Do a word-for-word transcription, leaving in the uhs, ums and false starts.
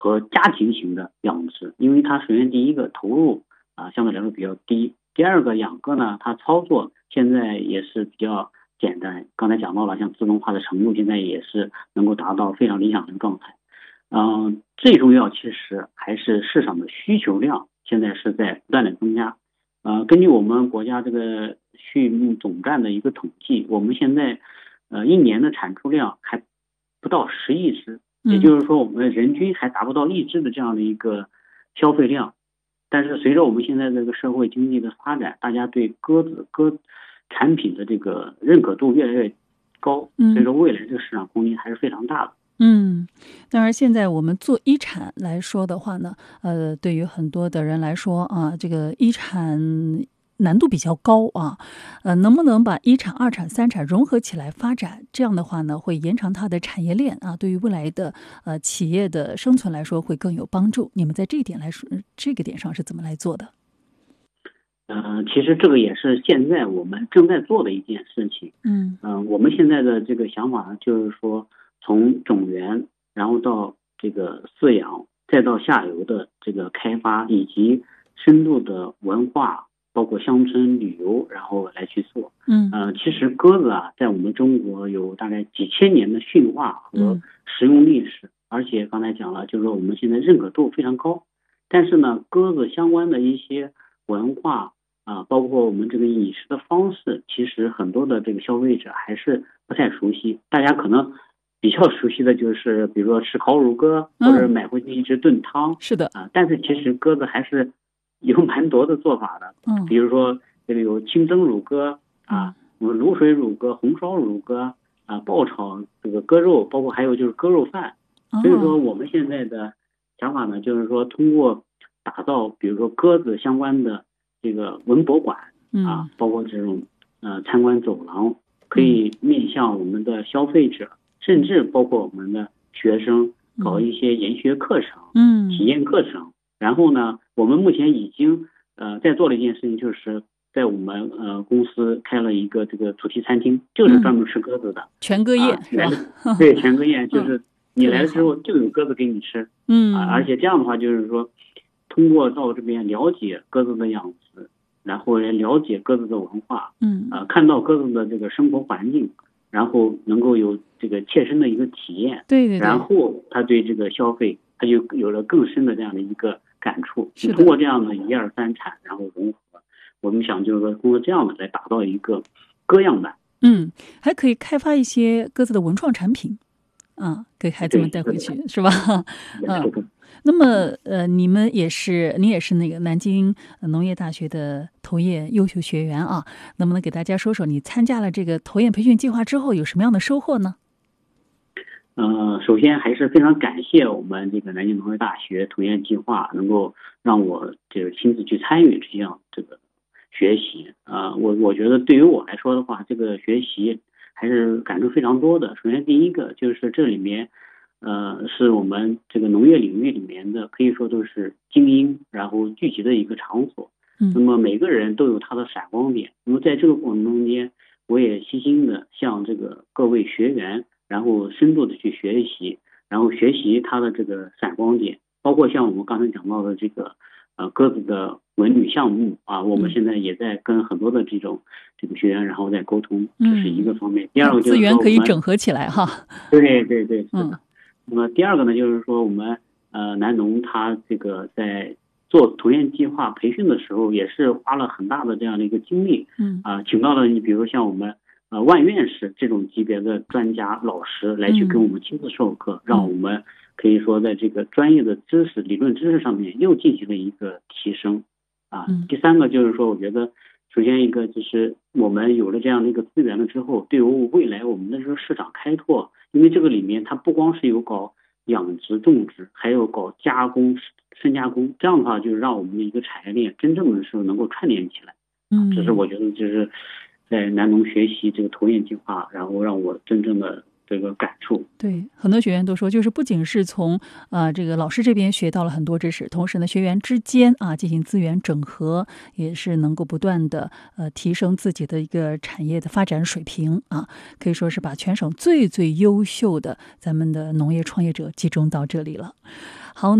和家庭型的养殖，因为它首先第一个投入啊相对来说比较低，第二个养鸽呢，它操作现在也是比较简单。刚才讲到了，像自动化的程度现在也是能够达到非常理想的状态。嗯、呃，最重要其实还是市场的需求量现在是在不断的增加。呃，根据我们国家这个畜牧总站的一个统计，我们现在呃一年的产出量还不到十亿只，也就是说我们人均还达不到一只的这样的一个消费量。但是随着我们现在这个社会经济的发展，大家对鸽子鸽产品的这个认可度越来越高，所以说未来这个市场空间还是非常大的。 嗯，当然，现在我们做一产来说的话呢，呃，对于很多的人来说啊，这个一产难度比较高啊，呃，能不能把一产、二产、三产融合起来发展？这样的话呢，会延长它的产业链啊，对于未来的呃企业的生存来说会更有帮助。你们在这一点来说，这个点上是怎么来做的？ 呃，其实这个也是现在我们正在做的一件事情。 嗯嗯、呃，我们现在的这个想法呢，就是说从种源，然后到这个饲养，再到下游的这个开发，以及深度的文化，包括乡村旅游，然后来去做。 嗯呃，其实鸽子啊，在我们中国有大概几千年的驯化和食用历史，嗯、而且刚才讲了，就是说我们现在认可度非常高。但是呢，鸽子相关的一些文化啊，包括我们这个饮食的方式，其实很多的这个消费者还是不太熟悉。大家可能比较熟悉的就是，比如说吃烤乳鸽，或者买回去一直炖汤。 嗯、是的啊，但是其实鸽子还是有蛮多的做法的。 嗯， 比如说这个有清蒸乳鸽啊，嗯、卤水乳鸽、红烧乳鸽啊，爆炒这个鸽肉，包括还有就是鸽肉饭。所以说我们现在的想法呢，就是说通过打造，比如说鸽子相关的这个文博馆啊，包括这种呃参观走廊，可以面向我们的消费者，甚至包括我们的学生，搞一些研学课程、嗯，体验课程。然后呢，我们目前已经呃在做的一件事情，就是在我们呃公司开了一个这个主题餐厅，就是专门吃鸽子的， 全鸽宴、啊、是吧？ 对，全鸽宴就是你来了之后就有鸽子给你吃， 嗯啊，而且这样的话就是说，通过到这边了解鸽子的养殖，然后来了解鸽子的文化， 嗯， 啊，看到鸽子的这个生活环境，然后能够有这个切身的一个体验， 对对对， 然后他对这个消费，他就有了更深的这样的一个感触。是通过这样的一二三产，然后融合，我们想就是说通过这样的来打造一个鸽样版。 嗯，还可以开发一些鸽子的文创产品。啊，给孩子们带回去 是, 是吧？嗯，那么呃，你们也是，你也是那个南京农业大学的投业优秀学员啊，能不能给大家说说你参加了这个投研培训计划之后有什么样的收获呢？ 呃，首先还是非常感谢我们这个南京农业大学投研计划，能够让我这个亲自去参与这样这个学习啊、呃，我我觉得对于我来说的话，这个学习还是感触非常多的。首先第一个就是这里面呃是我们这个农业领域里面的可以说都是精英然后聚集的一个场所， 嗯， 那么每个人都有他的闪光点，那么在这个过程中间我也细心的向这个各位学员然后深度的去学习，然后学习他的这个闪光点，包括像我们刚才讲到的这个呃鸽子的文旅项目啊，我们现在也在跟很多的这种这个学员然后在沟通，这是一个方面。嗯、第二个就是资源可以整合起来哈。 对对对，是的。嗯、那么第二个呢，就是说我们呃南农他这个在做投研计划培训的时候，也是花了很大的这样的一个精力。 嗯啊、呃，请到了你比如像我们呃万院士这种级别的专家老师来去跟我们亲自授课，嗯、让我们可以说在这个专业的知识、理论知识上面又进行了一个提升。啊，第三个就是说，我觉得首先一个就是我们有了这样的一个资源了之后，对于未来我们的这个市场开拓，因为这个里面它不光是有搞养殖种植，还有搞加工深加工，这样的话就是让我们的一个产业链真正的是能够串联起来。 嗯， 这是我觉得就是在南农学习这个投研计划，然后让我真正的这个感触。 对，很多学员都说，就是不仅是从啊、呃、这个老师这边学到了很多知识，同时呢，学员之间啊进行资源整合，也是能够不断的呃提升自己的一个产业的发展水平啊，可以说是把全省最最优秀的咱们的农业创业者集中到这里了。好。